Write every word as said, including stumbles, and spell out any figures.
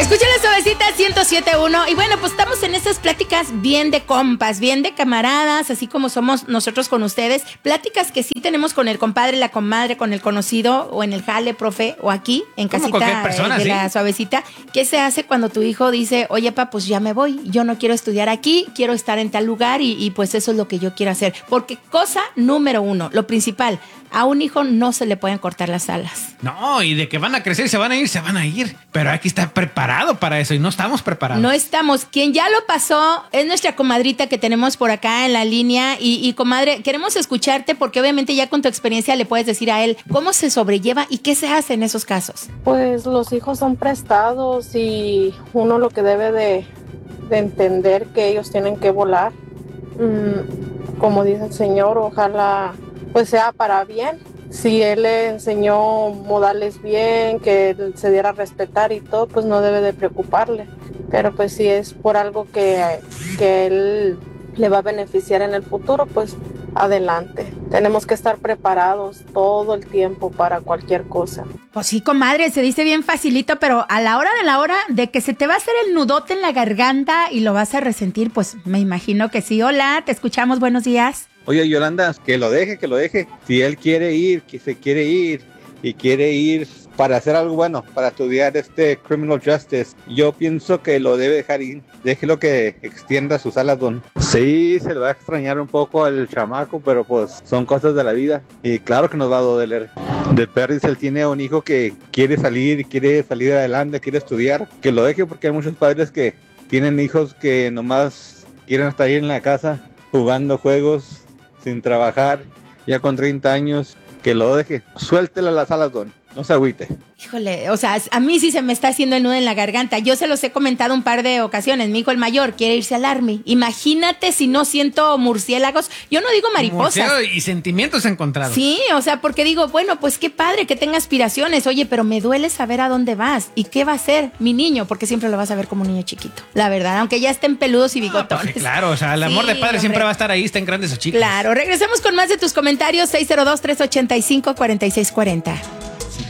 Escuchen la suavecita ciento siete punto uno. Y bueno, pues estamos en estas pláticas bien de compas, bien de camaradas, así como somos nosotros con ustedes. Pláticas que sí tenemos con el compadre, la comadre, con el conocido, o en el jale, profe, o aquí, en casita persona, de ¿sí? la suavecita. ¿Qué se hace cuando tu hijo dice, oye, pa, pues ya me voy, yo no quiero estudiar aquí, quiero estar en tal lugar y, y pues eso es lo que yo quiero hacer? Porque cosa número uno, lo principal, a un hijo no se le pueden cortar las alas. No, y de que van a crecer, se van a ir, se van a ir. Pero hay que estar preparado para eso y no estamos preparados. No estamos. Quien ya lo pasó es nuestra comadrita que tenemos por acá en la línea. Y, y comadre, queremos escucharte porque obviamente ya con tu experiencia le puedes decir a él cómo se sobrelleva y qué se hace en esos casos. Pues los hijos son prestados y uno lo que debe de, de entender que ellos tienen que volar. Mm, como dice el Señor, ojalá pues sea para bien. Si él le enseñó modales bien, que él se diera a respetar y todo, pues no debe de preocuparle. Pero pues si es por algo que, que él le va a beneficiar en el futuro, pues adelante. Tenemos que estar preparados todo el tiempo para cualquier cosa. Pues sí, comadre, se dice bien facilito, pero a la hora de la hora de que se te va a hacer el nudote en la garganta y lo vas a resentir, pues me imagino que sí. Hola, te escuchamos, buenos días. Oye, Yolanda, que lo deje, que lo deje. Si él quiere ir, que se quiere ir y quiere ir para hacer algo bueno, para estudiar este Criminal Justice, yo pienso que lo debe dejar ir. Déjelo que extienda sus alas, don. Sí, se le va a extrañar un poco al chamaco, pero pues son cosas de la vida. Y claro que nos va a doler. De Perris, él tiene un hijo que quiere salir, quiere salir adelante, quiere estudiar. Que lo deje porque hay muchos padres que tienen hijos que nomás quieren estar ahí en la casa jugando juegos, sin trabajar, ya con treinta años, que lo deje. Suéltela las alas, don. No se agüite. Híjole, o sea, a mí sí se me está haciendo el nudo en la garganta. Yo se los he comentado un par de ocasiones. Mi hijo el mayor quiere irse al Army. Imagínate si no siento murciélagos. Yo no digo mariposas. Murciélago y sentimientos encontrados. Sí, o sea, porque digo, bueno, pues qué padre que tenga aspiraciones. Oye, pero me duele saber a dónde vas. ¿Y qué va a hacer mi niño? Porque siempre lo vas a ver como un niño chiquito. La verdad, aunque ya estén peludos y bigotones. Ah, pues, claro, o sea, el amor sí, de padre hombre. Siempre va a estar ahí, estén grandes o chicos. Claro, regresemos con más de tus comentarios. seis cero dos, tres ocho cinco, cuatro seis cuatro cero.